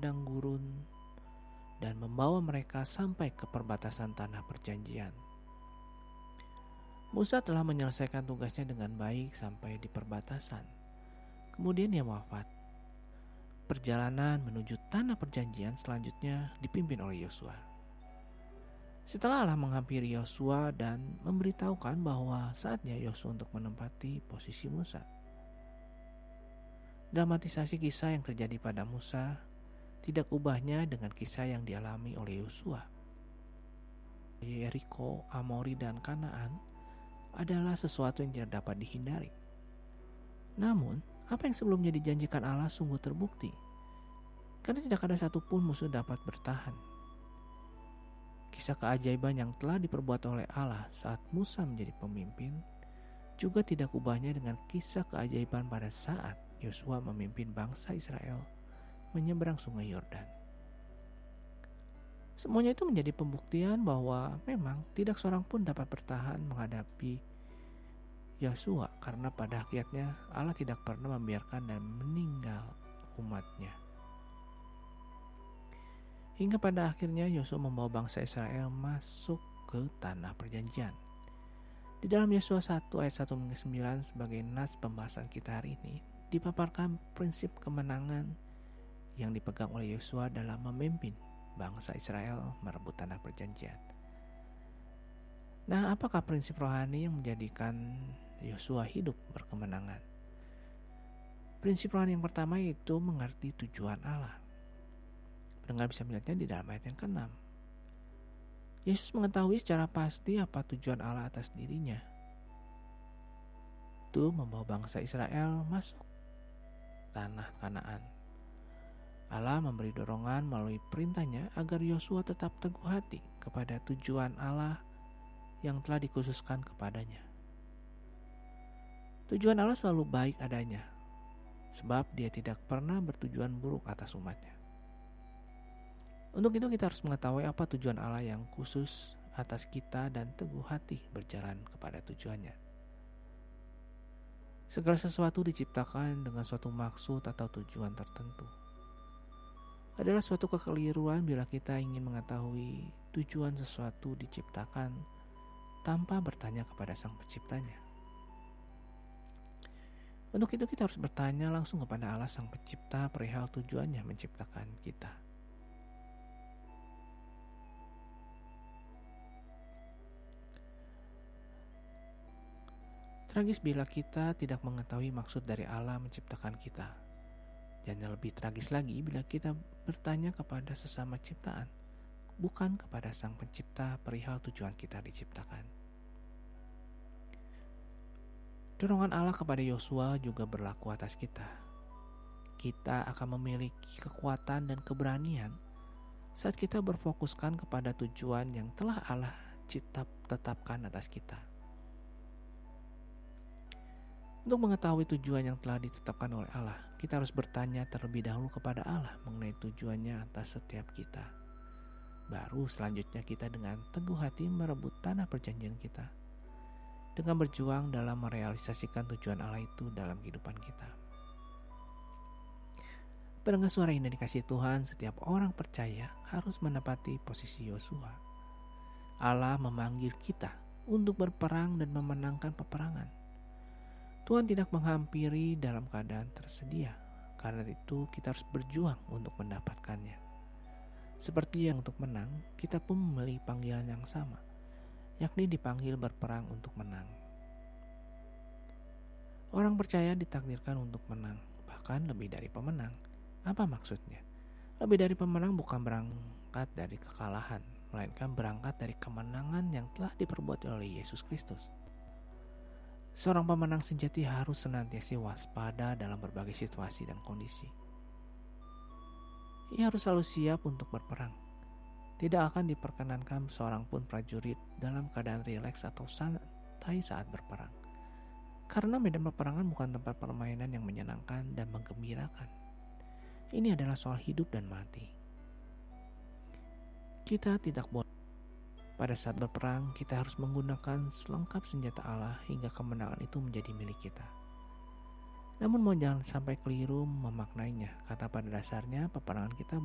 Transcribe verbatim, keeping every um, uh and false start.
padang gurun dan membawa mereka sampai ke perbatasan tanah perjanjian. Musa telah menyelesaikan tugasnya dengan baik sampai di perbatasan. Kemudian ia wafat. Perjalanan menuju tanah perjanjian selanjutnya dipimpin oleh Yosua. Setelah Allah menghampiri Yosua dan memberitahukan bahwa saatnya Yosua untuk menempati posisi Musa. Dramatisasi kisah yang terjadi pada Musa tidak ubahnya dengan kisah yang dialami oleh Yosua. Yeriko, Amori, dan Kanaan adalah sesuatu yang tidak dapat dihindari. Namun, apa yang sebelumnya dijanjikan Allah sungguh terbukti, karena tidak ada satupun musuh dapat bertahan. Kisah keajaiban yang telah diperbuat oleh Allah saat Musa menjadi pemimpin juga tidak ubahnya dengan kisah keajaiban pada saat Yosua memimpin bangsa Israel menyeberang sungai Yordan. Semuanya itu menjadi pembuktian bahwa memang tidak seorang pun dapat bertahan menghadapi Yosua, karena pada akhirnya Allah tidak pernah membiarkan dan meninggal umatnya. Hingga pada akhirnya Yosua membawa bangsa Israel masuk ke tanah perjanjian. Di dalam Yosua satu ayat satu hingga sembilan sebagai nas pembahasan kita hari ini, dipaparkan prinsip kemenangan yang dipegang oleh Yosua dalam memimpin bangsa Israel merebut tanah perjanjian. Nah, apakah prinsip rohani yang menjadikan Yosua hidup berkemenangan? Prinsip rohani yang pertama yaitu mengerti tujuan Allah. Pendengar bisa melihatnya di dalam ayat yang keenam. Yesus mengetahui secara pasti apa tujuan Allah atas dirinya. Itu membawa bangsa Israel masuk tanah Kanaan. Allah memberi dorongan melalui perintahnya agar Yosua tetap teguh hati kepada tujuan Allah yang telah dikhususkan kepadanya. Tujuan Allah selalu baik adanya, sebab Dia tidak pernah bertujuan buruk atas umatnya. Untuk itu kita harus mengetahui apa tujuan Allah yang khusus atas kita dan teguh hati berjalan kepada tujuannya. Segala sesuatu diciptakan dengan suatu maksud atau tujuan tertentu. Adalah suatu kekeliruan bila kita ingin mengetahui tujuan sesuatu diciptakan tanpa bertanya kepada Sang Penciptanya. Untuk itu kita harus bertanya langsung kepada Allah Sang Pencipta perihal tujuannya menciptakan kita. Tragis bila kita tidak mengetahui maksud dari Allah menciptakan kita. Dan yang lebih tragis lagi bila kita bertanya kepada sesama ciptaan, bukan kepada Sang Pencipta perihal tujuan kita diciptakan. Dorongan Allah kepada Yosua juga berlaku atas kita. Kita akan memiliki kekuatan dan keberanian saat kita berfokuskan kepada tujuan yang telah Allah cipta tetapkan atas kita. Untuk mengetahui tujuan yang telah ditetapkan oleh Allah, kita harus bertanya terlebih dahulu kepada Allah mengenai tujuannya atas setiap kita. Baru selanjutnya kita dengan teguh hati merebut tanah perjanjian kita, dengan berjuang dalam merealisasikan tujuan Allah itu dalam kehidupan kita. Pendengar suara ini dikasih Tuhan, setiap orang percaya harus menepati posisi Yosua. Allah memanggil kita untuk berperang dan memenangkan peperangan. Tuhan tidak menghampiri dalam keadaan tersedia, karena itu kita harus berjuang untuk mendapatkannya. Seperti yang untuk menang, kita pun memiliki panggilan yang sama, yakni dipanggil berperang untuk menang. Orang percaya ditakdirkan untuk menang, bahkan lebih dari pemenang. Apa maksudnya? Lebih dari pemenang bukan berangkat dari kekalahan, melainkan berangkat dari kemenangan yang telah diperbuat oleh Yesus Kristus. Seorang pemenang sejati harus senantiasa waspada dalam berbagai situasi dan kondisi. Ia harus selalu siap untuk berperang. Tidak akan diperkenankan seorang pun prajurit dalam keadaan rileks atau santai saat berperang. Karena medan peperangan bukan tempat permainan yang menyenangkan dan menggembirakan. Ini adalah soal hidup dan mati. Kita tidak boleh. Pada saat berperang, kita harus menggunakan selengkap senjata Allah hingga kemenangan itu menjadi milik kita. Namun mau jangan sampai keliru memaknainya, karena pada dasarnya peperangan kita